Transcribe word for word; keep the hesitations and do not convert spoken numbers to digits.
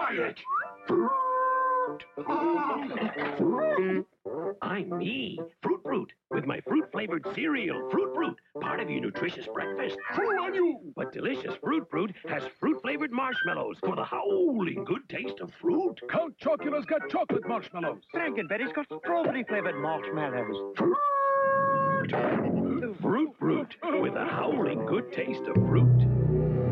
Quiet. Fruit. Fruit. I'm me, Fruit Fruit, with my fruit-flavored cereal, Fruit Fruit, part of your nutritious breakfast. Fruit on you! But delicious Fruit Fruit has fruit-flavored marshmallows for the howling good taste of fruit. Count Chocula's got chocolate marshmallows. Frankenberry's got strawberry-flavored marshmallows. Fruit. Fruit Fruit, with the howling good taste of fruit.